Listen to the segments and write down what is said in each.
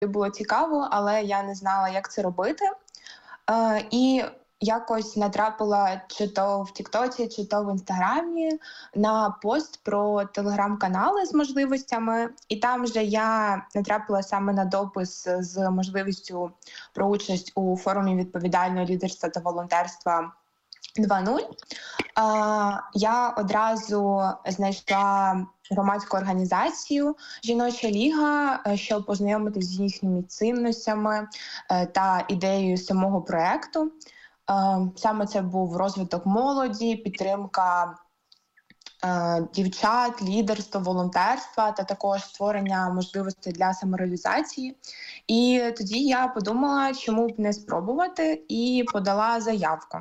було цікаво, але я не знала, як це робити. І якось натрапила чи то в Тіктоці, чи то в Інстаграмі на пост про телеграм-канали з можливостями. І там же я натрапила саме на допис з можливістю про участь у форумі відповідального лідерства та волонтерства 2.0. Я одразу знайшла громадську організацію «Жіноча ліга», щоб познайомитися з їхніми цінностями та ідеєю самого проєкту. Саме це був розвиток молоді, підтримка дівчат, лідерство, волонтерства та також створення можливостей для самореалізації. І тоді я подумала, чому б не спробувати, і подала заявку.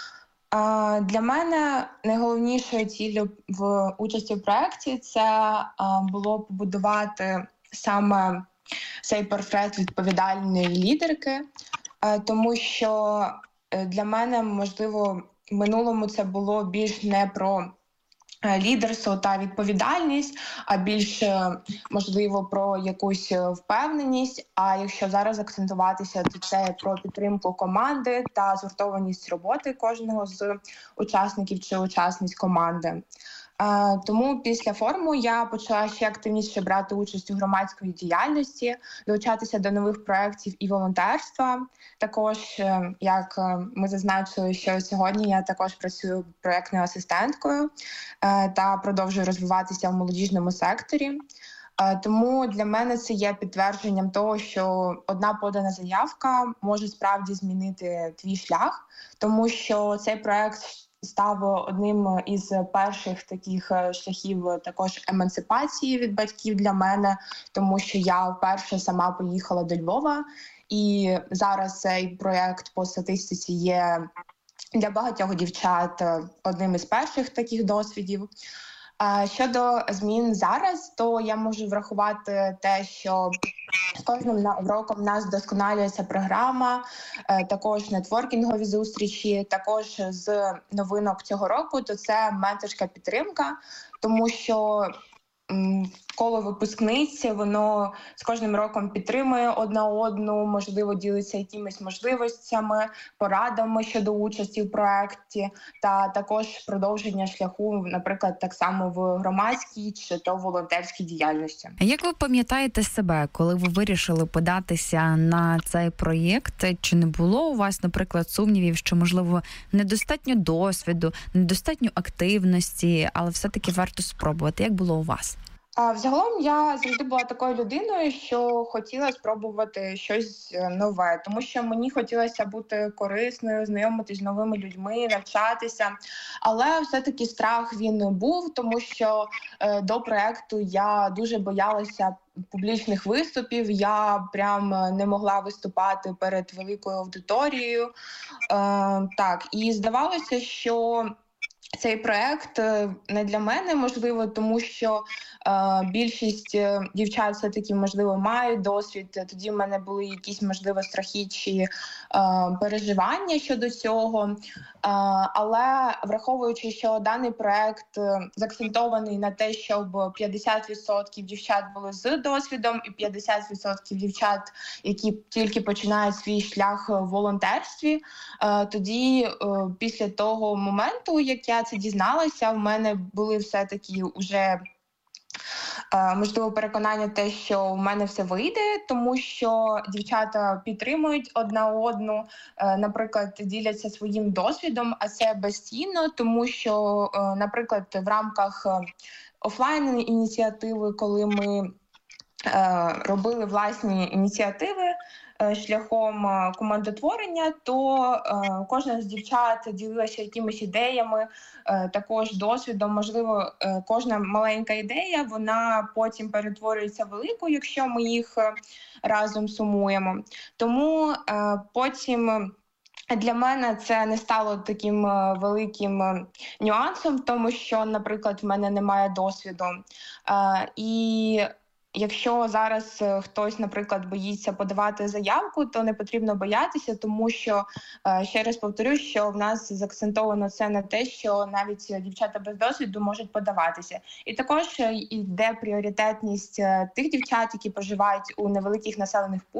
Для мене найголовнішою ціллю в участі в проєкті це було побудувати саме цей портрет відповідальної лідерки, тому що для мене, можливо, в минулому це було більш не про лідерство та відповідальність, а більше, можливо, про якусь впевненість. А якщо зараз акцентуватися, то це про підтримку команди та згуртованість роботи кожного з учасників чи учасниць команди. Тому після форуму я почала ще активніше брати участь у громадській діяльності, долучатися до нових проєктів і волонтерства. Також, як ми зазначили, що сьогодні я також працюю проєктною асистенткою та продовжую розвиватися в молодіжному секторі. Тому для мене це є підтвердженням того, що одна подана заявка може справді змінити твій шлях, тому що цей проєкт став одним із перших таких шляхів також емансипації від батьків для мене, тому що я вперше сама поїхала до Львова, і зараз цей проєкт по статистиці є для багатьох дівчат одним із перших таких досвідів. Щодо змін зараз, то я можу врахувати те, що з кожним роком в нас вдосконалюється програма, також нетворкінгові зустрічі, також з новинок цього року, то це менторська підтримка, тому що коло випускниць, воно з кожним роком підтримує одна одну, можливо, ділиться якимись можливостями, порадами щодо участі в проєкті, та також продовження шляху, наприклад, так само в громадській чи то волонтерській діяльності. А як ви пам'ятаєте себе, коли ви вирішили податися на цей проєкт? Чи не було у вас, наприклад, сумнівів, що, можливо, недостатньо досвіду, недостатньо активності, але все-таки варто спробувати? Як було у вас? Взагалом я завжди була такою людиною, що хотіла спробувати щось нове, тому що мені хотілося бути корисною, знайомитись з новими людьми, навчатися. Але все-таки страх він був, тому що до проєкту я дуже боялася публічних виступів, я прям не могла виступати перед великою аудиторією. Так, і здавалося, що цей проєкт не для мене, можливо, тому що більшість дівчат все-таки, можливо, мають досвід. Тоді в мене були якісь, можливо, страхи чи переживання щодо цього. Але враховуючи, що даний проєкт заакцентований на те, щоб 50% дівчат були з досвідом і 50% дівчат, які тільки починають свій шлях в волонтерстві, тоді після того моменту, як я це дізналася, в мене були все-таки вже можливо переконання те, що в мене все вийде, тому що дівчата підтримують одна одну, наприклад, діляться своїм досвідом, а це безцінно, тому що, наприклад, в рамках офлайн-ініціативи, коли ми робили власні ініціативи шляхом командотворення, то кожна з дівчат ділилася якимись ідеями, також досвідом. Можливо, кожна маленька ідея, вона потім перетворюється в велику, якщо ми їх разом сумуємо. Тому потім для мене це не стало таким великим нюансом, тому що, наприклад, в мене немає досвіду. І якщо зараз хтось, наприклад, боїться подавати заявку, то не потрібно боятися, тому що, ще раз повторю, що в нас заакцентовано це на те, що навіть дівчата без досвіду можуть подаватися. І також йде пріоритетність тих дівчат, які проживають у невеликих населених пунктах,